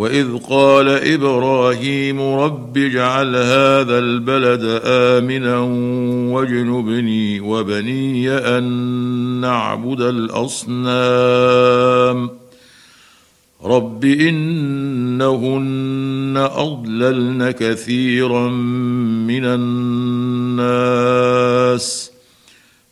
وإذ قال إبراهيم رب اجعل هذا البلد آمنا واجنبني وبني أن نعبد الأصنام رب إنهن أضللن كثيرا من الناس